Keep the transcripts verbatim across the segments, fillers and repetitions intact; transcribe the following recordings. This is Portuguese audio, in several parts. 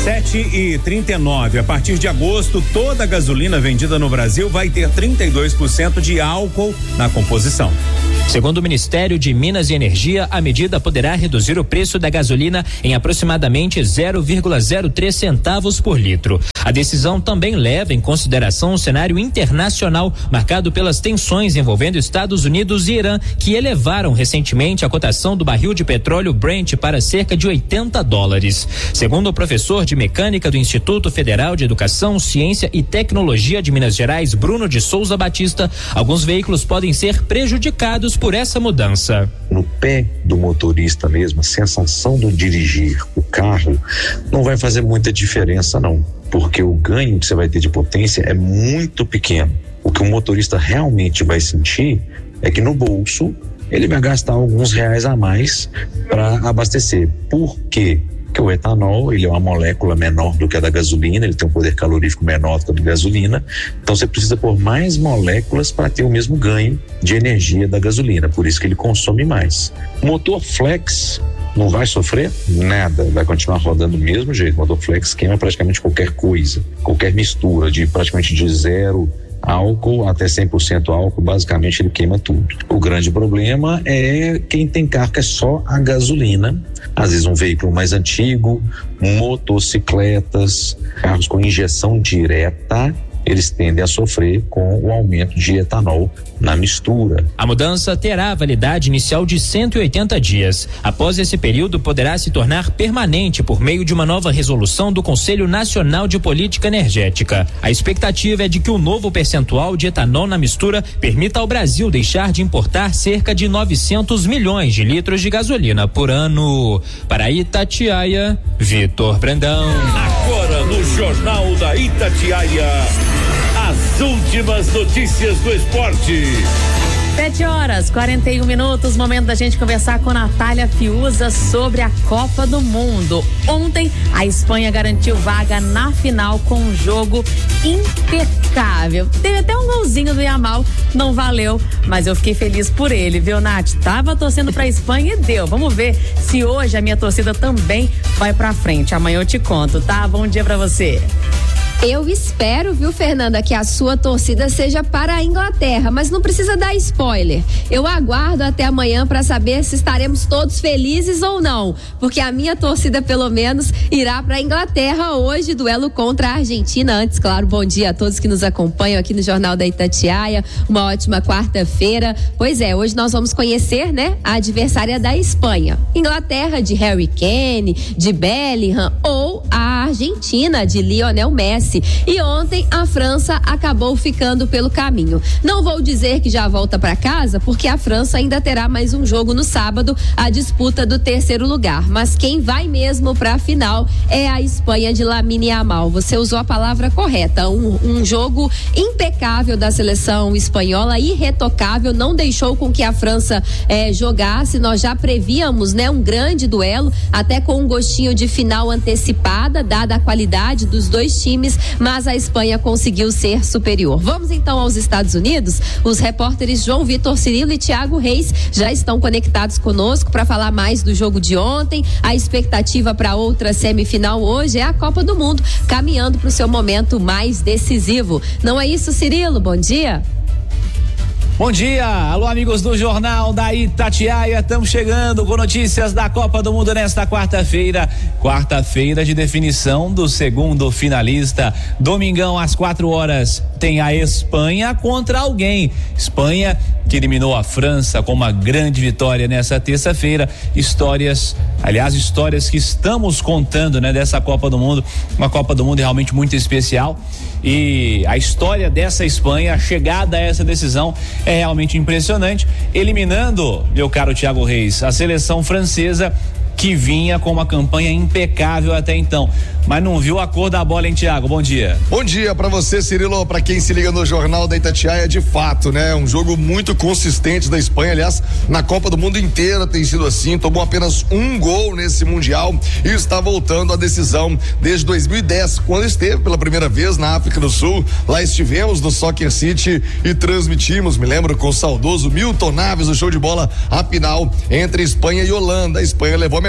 sete e trinta e nove. A partir de agosto, toda a gasolina vendida no Brasil vai ter trinta e dois por cento de álcool na composição. Segundo o Ministério de Minas e Energia, a medida poderá reduzir o preço da gasolina em aproximadamente zero vírgula zero três centavos por litro. A decisão também leva em consideração o cenário internacional marcado pelas tensões envolvendo Estados Unidos e Irã, que elevaram recentemente a cotação do barril de petróleo Brent para cerca de oitenta dólares. Segundo o professor de mecânica do Instituto Federal de Educação, Ciência e Tecnologia de Minas Gerais, Bruno de Souza Batista, alguns veículos podem ser prejudicados por essa mudança. No pé do motorista mesmo, a sensação do dirigir o carro não vai fazer muita diferença não, porque o ganho que você vai ter de potência é muito pequeno. O que o motorista realmente vai sentir é que no bolso ele vai gastar alguns reais a mais para abastecer. Por quê? Porque o etanol, ele é uma molécula menor do que a da gasolina, ele tem um poder calorífico menor do que a da gasolina, então você precisa pôr mais moléculas para ter o mesmo ganho de energia da gasolina, por isso que ele consome mais. O motor flex não vai sofrer nada, vai continuar rodando do mesmo jeito. O motor flex queima praticamente qualquer coisa, qualquer mistura, de praticamente de zero álcool até cem por cento álcool, basicamente ele queima tudo. O grande problema é quem tem carro que é só a gasolina, às vezes um veículo mais antigo, motocicletas, carros com injeção direta, eles tendem a sofrer com o aumento de etanol na mistura. A mudança terá validade inicial de cento e oitenta dias. Após esse período, poderá se tornar permanente por meio de uma nova resolução do Conselho Nacional de Política Energética. A expectativa é de que o novo percentual de etanol na mistura permita ao Brasil deixar de importar cerca de novecentos milhões de litros de gasolina por ano. Para Itatiaia, Vitor Brandão. Agora no Jornal da Itatiaia, as últimas notícias do esporte. Sete horas, quarenta e um minutos, momento da gente conversar com Natália Fiuza sobre a Copa do Mundo. Ontem, a Espanha garantiu vaga na final com um jogo impecável. Teve até um golzinho do Yamal, não valeu, mas eu fiquei feliz por ele, viu, Nath? Tava torcendo pra Espanha e deu. Vamos ver se hoje a minha torcida também vai pra frente. Amanhã eu te conto, tá? Bom dia pra você. Eu espero, viu, Fernanda, que a sua torcida seja para a Inglaterra, mas não precisa dar spoiler. Eu aguardo até amanhã para saber se estaremos todos felizes ou não, porque a minha torcida, pelo menos, irá para a Inglaterra hoje, duelo contra a Argentina. Antes, claro, bom dia a todos que nos acompanham aqui no Jornal da Itatiaia. Uma ótima quarta-feira. Pois é, hoje nós vamos conhecer, né, a adversária da Espanha. Inglaterra de Harry Kane, de Bellingham, ou a Argentina de Lionel Messi. E ontem a França acabou ficando pelo caminho. Não vou dizer que já volta para casa, porque a França ainda terá mais um jogo no sábado, a disputa do terceiro lugar. Mas quem vai mesmo para a final é a Espanha de Lamine Yamal. Você usou a palavra correta. Um, um jogo impecável da seleção espanhola, irretocável, não deixou com que a França eh, jogasse. Nós já prevíamos, né, um grande duelo, até com um gostinho de final antecipada, dada a qualidade dos dois times, mas a Espanha conseguiu ser superior. Vamos então aos Estados Unidos. Os repórteres João Vitor Cirilo e Thiago Reis já estão conectados conosco para falar mais do jogo de ontem. A expectativa para outra semifinal hoje é a Copa do Mundo, caminhando para o seu momento mais decisivo. Não é isso, Cirilo? Bom dia. Bom dia, alô amigos do Jornal da Itatiaia, estamos chegando com notícias da Copa do Mundo nesta quarta-feira, quarta-feira de definição do segundo finalista. Domingão às quatro horas tem a Espanha contra alguém, Espanha que eliminou a França com uma grande vitória nessa terça-feira. Histórias, aliás, histórias que estamos contando, né, dessa Copa do Mundo, uma Copa do Mundo realmente muito especial. E a história dessa Espanha, a chegada a essa decisão é realmente impressionante, eliminando, meu caro Thiago Reis, a seleção francesa, que vinha com uma campanha impecável até então, mas não viu a cor da bola, hein, Thiago? Bom dia. Bom dia pra você, Cirilo, pra quem se liga no Jornal da Itatiaia, de fato, né? Um jogo muito consistente da Espanha, aliás, na Copa do Mundo inteira tem sido assim, tomou apenas um gol nesse Mundial e está voltando à decisão desde dois mil e dez, quando esteve pela primeira vez na África do Sul. Lá estivemos no Soccer City e transmitimos, me lembro, com o saudoso Milton Naves, o show de bola, a final entre Espanha e Holanda. A Espanha levou a melhor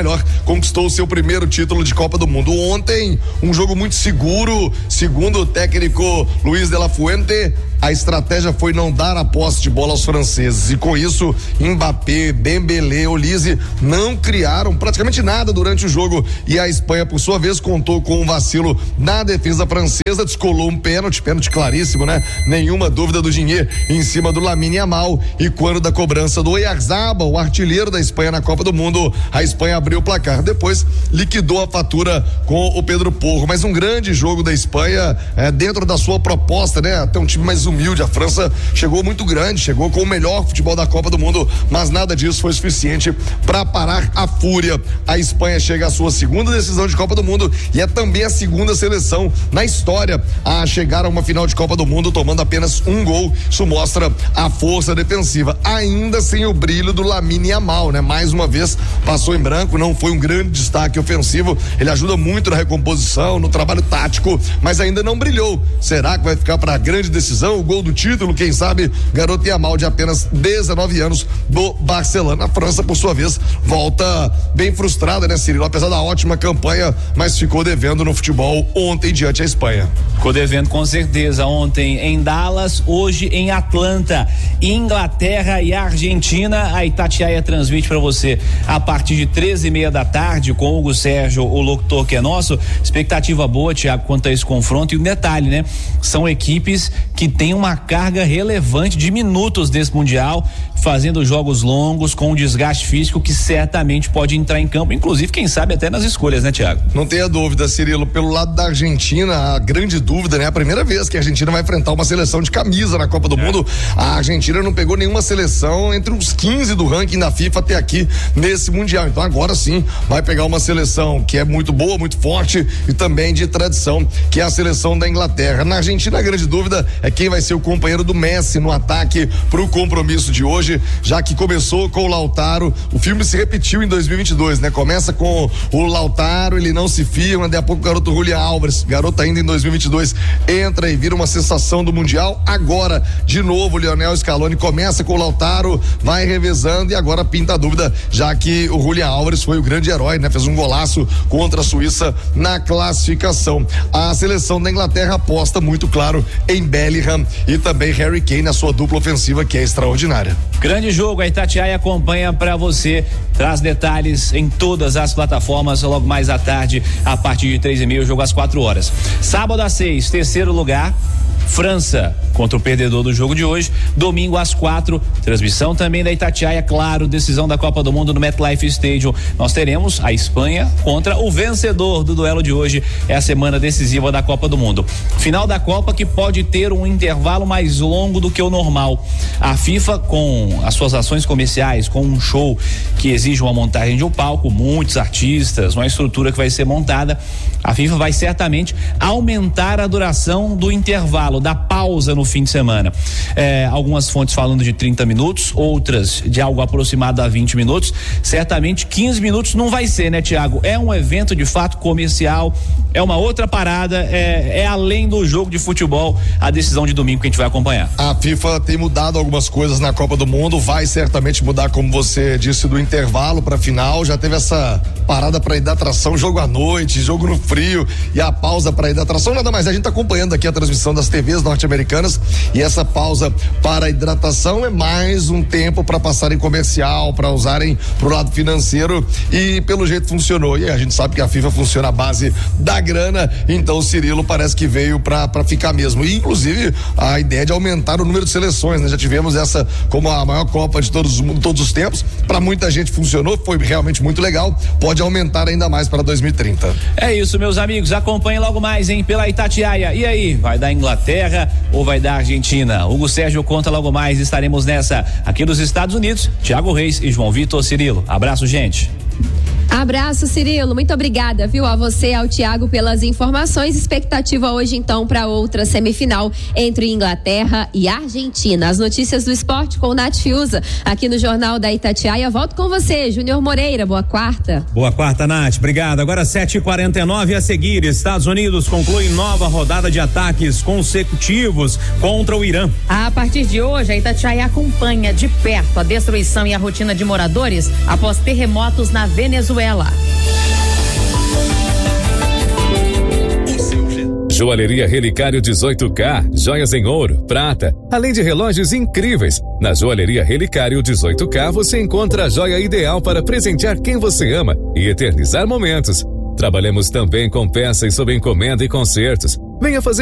melhor, conquistou o seu primeiro título de Copa do Mundo. Ontem, um jogo muito seguro, segundo o técnico Luiz de la Fuente, a estratégia foi não dar a posse de bola aos franceses e com isso Mbappé, Dembélé, Olise não criaram praticamente nada durante o jogo e a Espanha, por sua vez, contou com um vacilo na defesa francesa, descolou um pênalti, pênalti claríssimo, né? Nenhuma dúvida do Ginhê em cima do Lamine Yamal e quando da cobrança do Oyarzabal, o artilheiro da Espanha na Copa do Mundo, a Espanha abriu o placar, depois liquidou a fatura com o Pedro Porro, mas um grande jogo da Espanha é, dentro da sua proposta, né? Até um time mais humilde, a França chegou muito grande, chegou com o melhor futebol da Copa do Mundo, mas nada disso foi suficiente para parar a fúria. A Espanha chega à sua segunda decisão de Copa do Mundo e é também a segunda seleção na história a chegar a uma final de Copa do Mundo tomando apenas um gol. Isso mostra a força defensiva, ainda sem o brilho do Lamine Yamal, né? Mais uma vez passou em branco, não foi um grande destaque ofensivo, ele ajuda muito na recomposição, no trabalho tático, mas ainda não brilhou. Será que vai ficar para a grande decisão? O gol do título, quem sabe, garoto Yamal de apenas dezenove anos do Barcelona. A França, por sua vez, volta bem frustrada, né, Cirilo? Apesar da ótima campanha, mas ficou devendo no futebol ontem diante da Espanha. Ficou devendo com certeza ontem em Dallas, hoje em Atlanta, Inglaterra e Argentina. A Itatiaia transmite para você a partir de treze e meia da tarde com o Hugo Sérgio, o locutor que é nosso. Expectativa boa, Thiago, quanto a esse confronto. E um detalhe, né? São equipes que têm uma carga relevante de minutos desse Mundial, fazendo jogos longos, com um desgaste físico que certamente pode entrar em campo, inclusive, quem sabe, até nas escolhas, né, Thiago? Não tenha dúvida, Cirilo. Pelo lado da Argentina, a grande dúvida, né? A primeira vez que a Argentina vai enfrentar uma seleção de camisa na Copa do é. Mundo. A Argentina não pegou nenhuma seleção entre os quinze do ranking da FIFA até aqui nesse Mundial. Então agora sim vai pegar uma seleção que é muito boa, muito forte e também de tradição, que é a seleção da Inglaterra. Na Argentina, a grande dúvida é quem vai ser o companheiro do Messi no ataque pro compromisso de hoje, já que começou com o Lautaro. O filme se repetiu em dois mil e vinte e dois, né? Começa com o Lautaro, ele não se fia, mas daqui a pouco o garoto Julián Álvares, garoto ainda em dois mil e vinte e dois, entra e vira uma sensação do Mundial. Agora, de novo, o Lionel Scaloni começa com o Lautaro, vai revezando e agora pinta a dúvida, já que o Julián Álvares foi o grande herói, né? Fez um golaço contra a Suíça na classificação. A seleção da Inglaterra aposta muito claro em Bellingham e também Harry Kane na sua dupla ofensiva, que é extraordinária. Grande jogo, a Itatiaia acompanha pra você, traz detalhes em todas as plataformas, logo mais à tarde, a partir de três e meia, o jogo às quatro horas. Sábado às seis, terceiro lugar, França contra o perdedor do jogo de hoje, domingo às quatro, transmissão também da Itatiaia, claro, decisão da Copa do Mundo no MetLife Stadium. Nós teremos a Espanha contra o vencedor do duelo de hoje, é a semana decisiva da Copa do Mundo. Final da Copa que pode ter um intervalo mais longo do que o normal. A FIFA, com as suas ações comerciais, com um show que exige uma montagem de um palco, muitos artistas, uma estrutura que vai ser montada, a FIFA vai certamente aumentar a duração do intervalo, da pausa no fim de semana. É, algumas fontes falando de trinta minutos, outras de algo aproximado a vinte minutos. Certamente quinze minutos não vai ser, né, Thiago? É um evento de fato comercial, é uma outra parada, é, é além do jogo de futebol, a decisão de domingo que a gente vai acompanhar. A FIFA tem mudado algumas coisas na Copa do Mundo, vai certamente mudar, como você disse, do intervalo para final. Já teve essa parada para hidratação, jogo à noite, jogo no frio e a pausa para hidratação. Nada mais, a gente tá acompanhando aqui a transmissão das T Vs norte-americanas e essa pausa para hidratação é mais um tempo para passarem comercial, para usarem pro lado financeiro e pelo jeito funcionou. E a gente sabe que a FIFA funciona à base da grana, então o Cirilo parece que veio para ficar mesmo. E inclusive a ideia de aumentar o número de seleções, né? Já tivemos essa como a maior Copa de todos, todos os tempos. Para muita gente funcionou, foi realmente muito legal. Pode aumentar ainda mais para dois mil e trinta. É isso, meus amigos. Acompanhe logo mais, hein? Pela Itatiaia. E aí, vai dar Inglaterra ou vai dar Argentina? Hugo Sérgio conta logo mais. Estaremos nessa aqui dos Estados Unidos. Thiago Reis e João Vitor Cirilo. Abraço, gente. Abraço, Cirilo. Muito obrigada, viu, a você e ao Thiago pelas informações. Expectativa hoje, então, para outra semifinal entre Inglaterra e Argentina. As notícias do esporte com o Nath Fiuza, aqui no Jornal da Itatiaia. Volto com você, Júnior Moreira. Boa quarta. Boa quarta, Nath. Obrigado. Agora sete e quarenta e nove a seguir. Estados Unidos conclui nova rodada de ataques consecutivos contra o Irã. A partir de hoje, a Itatiaia acompanha de perto a destruição e a rotina de moradores após terremotos na Venezuela. Venezuela. Joalheria Relicário dezoito K, joias em ouro, prata, além de relógios incríveis. Na Joalheria Relicário dezoito K você encontra a joia ideal para presentear quem você ama e eternizar momentos. Trabalhamos também com peças sob encomenda e concertos. Venha fazer